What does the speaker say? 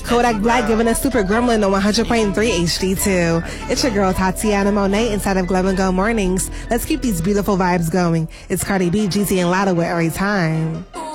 Kodak Black giving us Super Gremlin on 100.3 HD2. It's your girl Tatiana Monet inside of Glow and Go Mornings. Let's keep these beautiful vibes going. It's Cardi B, GT, and Lotto with Every Time.